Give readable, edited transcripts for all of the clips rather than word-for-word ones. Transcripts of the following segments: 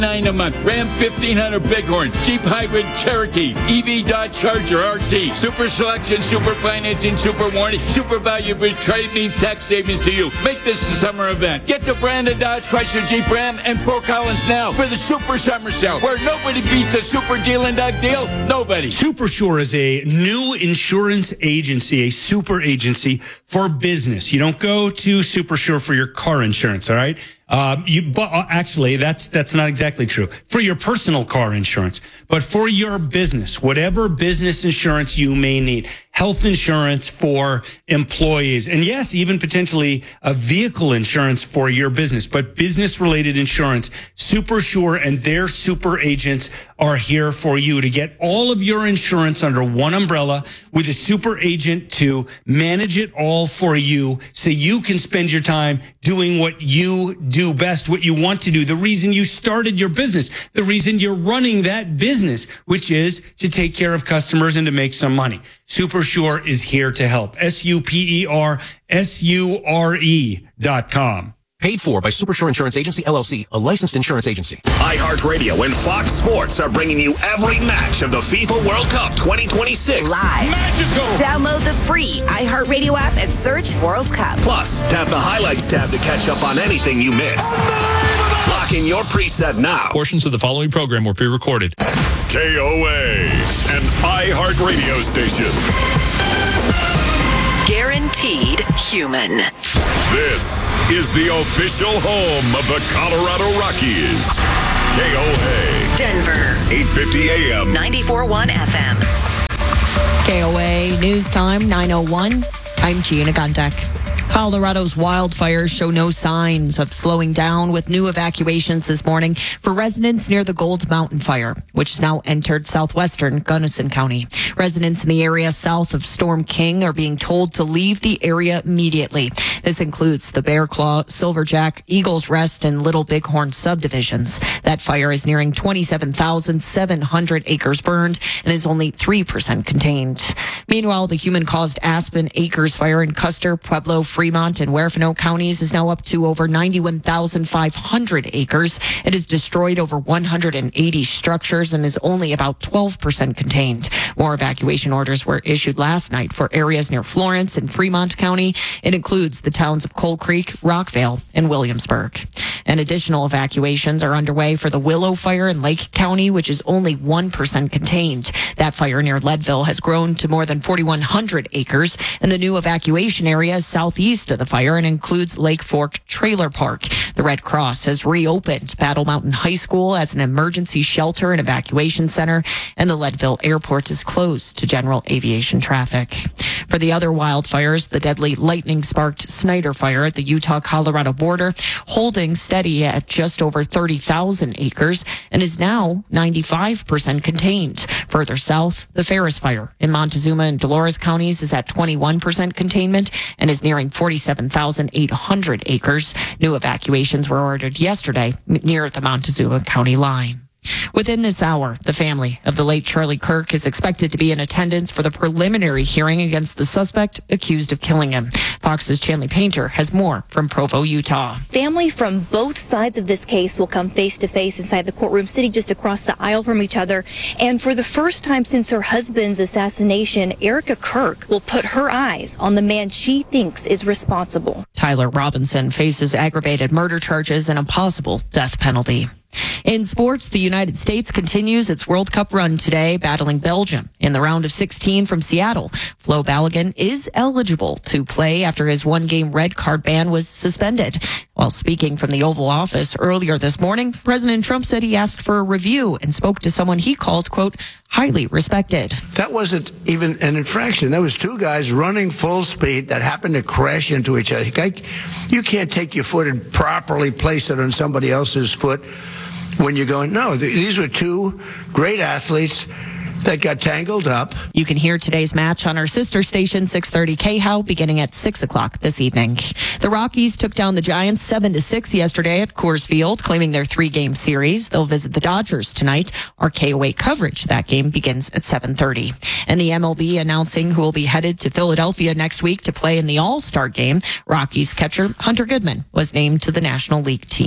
$9 a month. Ram 1500 Bighorn, Jeep Hybrid Cherokee, EV Dodge Charger RT, Super Selection, Super Financing, Super Warranty, Super Value Trade means tax savings to you. Make this a summer event. Get the Brandon Dodge, Chrysler, Jeep, Ram, and Fort Collins now for the Super Summer Sale, where nobody beats a Super Deal and Doug deal. Nobody. SuperSure is a new insurance agency, a super agency for business. You don't go to SuperSure for your car insurance, all right? Actually, that's not exactly true. For your personal car insurance, but for your business, whatever business insurance you may need, health insurance for employees, and yes, even potentially a vehicle insurance for your business, but business-related insurance, SuperSure and their super agents are here for you to get all of your insurance under one umbrella with a super agent to manage it all for you so you can spend your time doing what you do best, what you want to do, the reason you started your business, the reason you're running that business, which is to take care of customers and to make some money. SuperSure is here to help. SuperSure.com. Paid for by SuperSure Insurance Agency, LLC, a licensed insurance agency. iHeartRadio and Fox Sports are bringing you every match of the FIFA World Cup 2026. Live. Magical. Download the free iHeartRadio app and search World Cup. Plus, tap the highlights tab to catch up on anything you missed. Lock in your preset now. Portions of the following program were pre-recorded. KOA, an iHeartRadio station. Guaranteed human. This is the official home of the Colorado Rockies. KOA. Denver. 850 AM. 94.1 FM. KOA News Time, 9:01. I'm Gina Guntek. Colorado's wildfires show no signs of slowing down, with new evacuations this morning for residents near the Gold Mountain fire, which has now entered southwestern Gunnison County. Residents in the area south of Storm King are being told to leave the area immediately. This includes the Bear Claw, Silverjack, Eagles Rest, and Little Bighorn subdivisions. That fire is nearing 27,700 acres burned and is only 3% contained. Meanwhile, the human-caused Aspen Acres fire in Custer, Pueblo, Fremont, and Huerfano counties is now up to over 91,500 acres. It has destroyed over 180 structures and is only about 12% contained. More evacuation orders were issued last night for areas near Florence and Fremont County. It includes the towns of Coal Creek, Rockvale, and Williamsburg. And additional evacuations are underway for the Willow fire in Lake County, which is only 1% contained. That fire near Leadville has grown to more than 4,100 acres, and the new evacuation area is southeast of the fire and includes Lake Fork Trailer Park. The Red Cross has reopened Battle Mountain High School as an emergency shelter and evacuation center, and the Leadville Airport is closed to general aviation traffic. For the other wildfires, the deadly lightning-sparked Snyder fire at the Utah-Colorado border, holding steady at just over 30,000 acres and is now 95% contained. Further south, the Ferris fire in Montezuma and Dolores counties is at 21% containment and is nearing 47,800 acres. New evacuations were ordered yesterday near the Montezuma County line. Within this hour, the family of the late Charlie Kirk is expected to be in attendance for the preliminary hearing against the suspect accused of killing him. Fox's Chanley Painter has more from Provo, Utah. Family from both sides of this case will come face to face inside the courtroom, sitting just across the aisle from each other. And for the first time since her husband's assassination, Erica Kirk will put her eyes on the man she thinks is responsible. Tyler Robinson faces aggravated murder charges and a possible death penalty. In sports, the United States continues its World Cup run today, battling Belgium in the round of 16 from Seattle. Flo Balogun is eligible to play after his one-game red card ban was suspended. While speaking from the Oval Office earlier this morning, President Trump said he asked for a review and spoke to someone he called, quote, highly respected. That wasn't even an infraction. There was two guys running full speed that happened to crash into each other. You can't take your foot and properly place it on somebody else's foot when you're going, no, these were two great athletes that got tangled up. You can hear today's match on our sister station, 630 KHOW, beginning at 6 o'clock this evening. The Rockies took down the Giants 7-6 yesterday at Coors Field, claiming their 3-game series. They'll visit the Dodgers tonight. Our KOA coverage of that game begins at 7:30. And the MLB announcing who will be headed to Philadelphia next week to play in the All-Star game. Rockies catcher Hunter Goodman was named to the National League team.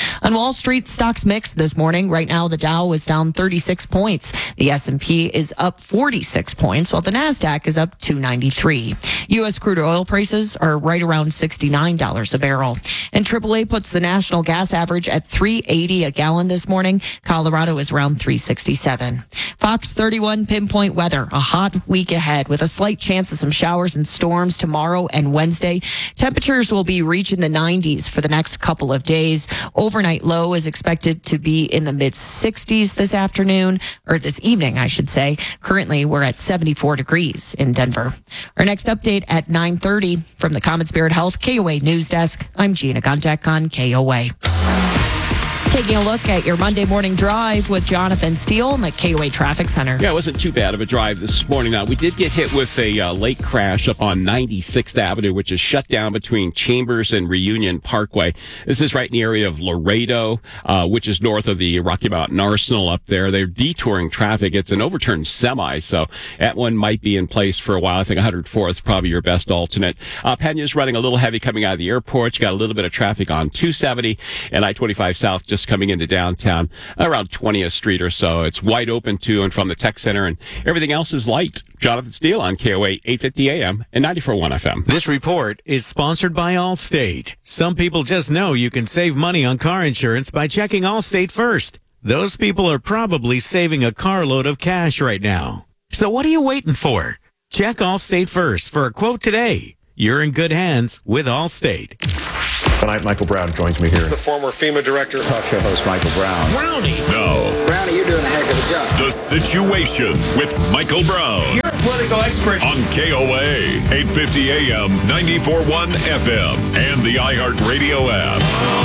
On Wall Street, stocks mixed this morning. Right now, the Dow is down 36 points. The S&P is up 46 points, while the NASDAQ is up 293. U.S. crude oil prices are right around $69 a barrel. And AAA puts the national gas average at $3.80 a gallon this morning. Colorado is around $3.67. Fox 31 pinpoint weather. A hot week ahead with a slight chance of some showers and storms tomorrow and Wednesday. Temperatures will be reaching the 90s for the next couple of days. Overnight low is expected to be in the mid 60s this afternoon, or this evening, I should say. Currently, we're at 74 degrees in Denver. Our next update at 9:30 from the Common Spirit Health KOA News Desk. I'm Gina Guntek on KOA. Taking a look at your Monday morning drive with Jonathan Steele in the KOA Traffic Center. Yeah, it wasn't too bad of a drive this morning. Now, we did get hit with a late crash up on 96th Avenue, which is shut down between Chambers and Reunion Parkway. This is right in the area of Laredo, which is north of the Rocky Mountain Arsenal up there. They're detouring traffic. It's an overturned semi, so that one might be in place for a while. I think 104th is probably your best alternate. Pena's running a little heavy coming out of the airport. You got a little bit of traffic on 270 and I-25 South just coming into downtown around 20th Street or so. It's wide open to and from the tech center, and everything else is light. Jonathan Steele on KOA 850 AM and 94.1 FM. This report is sponsored by Allstate. Some people just know you can save money on car insurance by checking Allstate first. Those people are probably saving a carload of cash right now. So what are you waiting for? Check Allstate first for a quote today. You're in good hands with Allstate. Tonight, Michael Brown joins me here. The former FEMA director. Talk show host Michael Brown. Brownie. Now, Brownie, you're doing a heck of a job. The Situation with Michael Brown. You're a political expert. On KOA, 850 AM, 94.1 FM, and the iHeartRadio app.